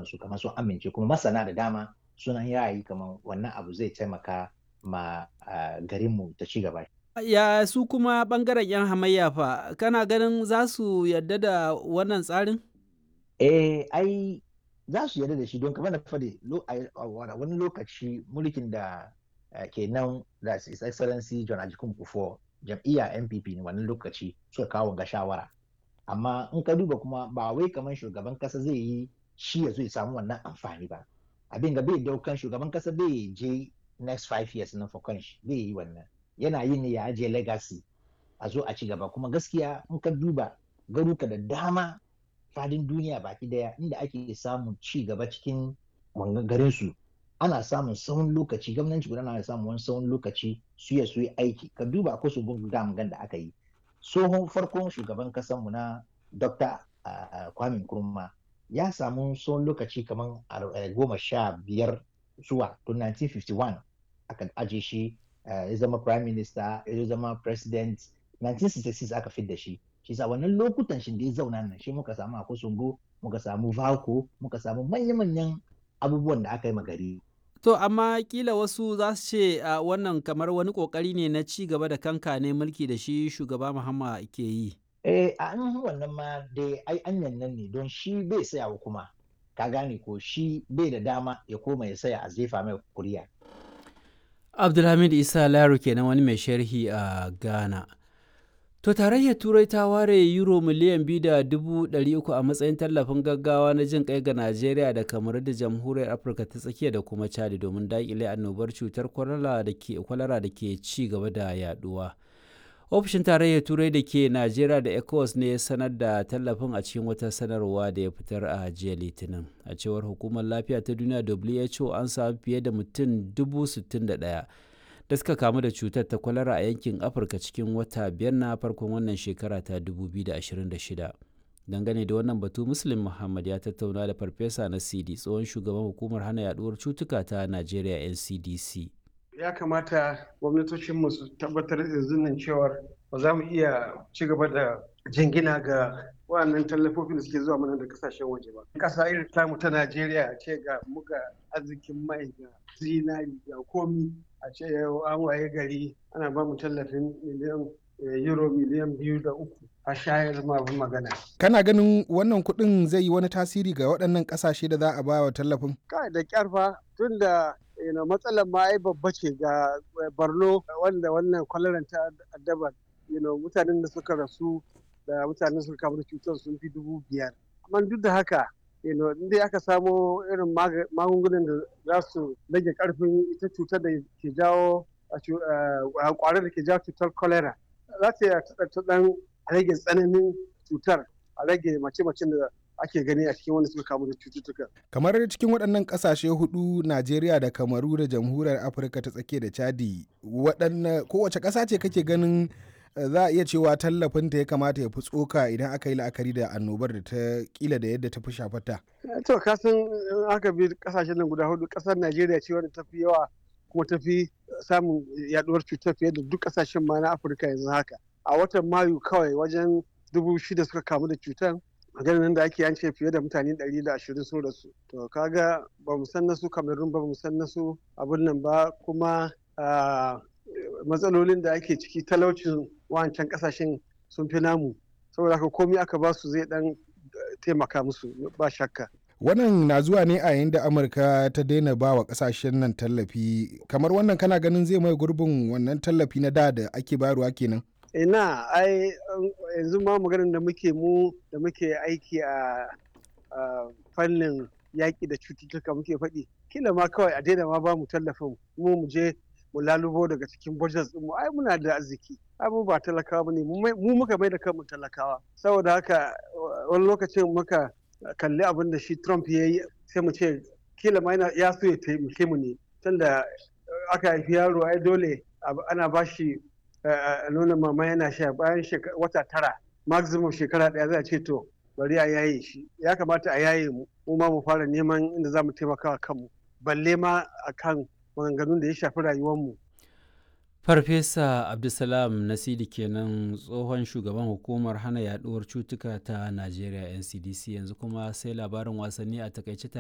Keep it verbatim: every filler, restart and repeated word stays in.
kansu kamar sun amince kuma masana da dama suna yayi kamar wannan abu zai taimaka ma uh, garinmu ta ci gaba. Ya su kuma ɓangaren 'yan hamayya fa, kana ganin za su yarda da wannan tsarin? Eh, ai za su yarda da shi don kamar na faɗi wani lokaci mulkin da uh, ke nan da His Excellency John Ajikun Kufuor jam'iyya N P P ne wannan lokaci suka kawo ga shawara. Amma in ka duba kuma ba wai kamar shugaban kasa zai yi shi ya zo ya samu wannan amfani ba. Abin ga bai daukan shugaban kasa bai je next five years na for kanshi bai yi wannan. Yana yin ne ya ajiye legacy a zo a ci gaba kuma gaskiya in ka duba garuka da dama fadin duniya baki daya inda ake samun ci gaba cikin garin su ana samun tsawon lokaci gwamnati guda na samun wani tsawon lokaci su ya su yi aiki ka duba ko su gudu da da aka yi tsohon farkon shugaban kasanmu na Doctor Uh, Kwame Nkrumah ya samu tsawon lokaci kamar uh, goma sha biyar zuwa to nineteen fifty-one aka aje shi uh, ya zama prime minister ya zama president nineteen sixty-six aka fidda shi shi sa wannan lokutan shi da ya zauna nan shi muka samu Akosombo muka samu Valco muka samu manya-manyan abubuwan da aka yi magari. To amma kila wasu za su ce uh, wannan kamar wani kokari ne na ci gaba da kanka ne mulki da shi shugaba Muhammad ke yi. Eh a an wannan ma dai ai anyan nan ne don shi bai sayawa kuma ka gane ko shi bai da dama ya koma ya saya a zefa mai kuriya. Abdulhamid Isa Laro kenan wani mai sharhi a Ghana. To tarayyar Turai ta ware euro miliyan biyu da dubu ɗari uku a matsayin tallafin gaggawa na jin kai ga Najeriya da Kamaru da Jamhuriyar Afirka ta tsakiya da kuma Chad domin daƙile annobar cutar kwalara da ke ci gaba da yaduwa. Ofishin tarayyar Turai da ke Najeriya da ECOWAS ne ya sanar da tallafin a cikin wata sanarwa da ya fitar a jiya Litinin. A cewar Hukumar Lafiya ta Duniya W H O an samu fiye da mutum dubu sittin da ɗaya da suka kamu da cutar ta kwalara a yankin Afirka cikin wata biyar na farkon wannan shekara ta dubu biyu da ashirin da shida. Dangane da wannan batu, Muslim Muhammad ya tattauna da Farfesa Nasidi, tsohon shugaban Hukumar Hana Yaduwar Cutuka ta Najeriya N C D C. Ya kamata gwamnatocinmu su tabbatar da zunnan cewar ba za mu iya ci gaba da jingina ga wannan tallafofin da suke zuwa mana da kasashen waje ba. Ƙasa irin tamu ta Najeriya ce ga muga arzikin mai ga zinari ga komi a ce an waye gari ana ba mu tallafin miliyan euro miliyan biyu da uku a shayar ma magana. Kana ganin wannan kuɗin zai yi wani tasiri ga waɗannan ƙasashe da za a ba wa tallafin? Kai da ƙyarfa tun da matsalar ma ai babba ce ga Borno wanda wannan kwalaran ta addaba mutanen da suka rasu da mutanen da suka kamu da cutar sun fi dubu biyar. Amma duk da haka inda aka samo irin magungunan da za su rage karfin ita cutar da ke jawo a kwarar da ke jawo cutar cholera za ta dan rage tsananin cutar a rage mace-macen da ake gani a cikin wanda suka kamu da cututtuka. Kamar cikin waɗannan ƙasashe hudu Najeriya da Kamaru da Jamhuriyar Afirka ta tsakiya da Chadi waɗanne kowace ƙasa ce kake ganin za a iya cewa tallafinta ya kamata ya fi tsoka idan aka yi la'akari da annobar da ta kila da yadda ta fi shafata? To kasan aka bi ƙasashen nan guda hudu ƙasar Najeriya ce wadda ta fi yawa kuma ta fi samun yaduwar cutar fiye da duk ƙasashen ma na Afirka yanzu haka. A watan Mayu kawai wajen dubu shida suka kamu da cutar. Maganin da ake yance fiye da mutane ɗari da ashirin sun rasu. To kaga ba mu san nasu Cameroon ba mu san nasu abin nan ba kuma matsalolin da ake ciki talaucin wancan kasashen sun fi namu saboda haka komai aka ba su zai dan taimaka musu ba shakka. Wannan na zuwa ne a yayin da Amurka ta daina ba wa kasashen nan tallafi kamar wannan kana ganin zai mai gurbin wannan tallafi na da da ake bayarwa kenan? Ina ai yanzu ma maganin da muke mu da muke aiki a fannin yaƙi da cututtuka muke faɗi kila ma kawai a daina ma ba mu tallafin mu mu je mu lalubo daga cikin budget mu ai muna da arziki abu ba talakawa bane mu muka mai da kanmu talakawa saboda haka wani lokacin muka kalli abin da shi Trump ya yi sai mu ce kila ma ya so ya taimake mu ne tunda aka haifi yaro ai dole ana bashi nuna mama yana sha bayan wata tara maximum shekara ɗaya za a ce to bari a yaye shi ya kamata a yaye mu mu ma mu fara neman inda za mu taimaka wa kanmu balle ma akan maganganun da ya shafi rayuwarmu. Farfesa Abdulsalam Nasidi kenan tsohon shugaban hukumar hana yaduwar cutuka ta Najeriya N C D C yanzu kuma sai labarin wasanni a takaice.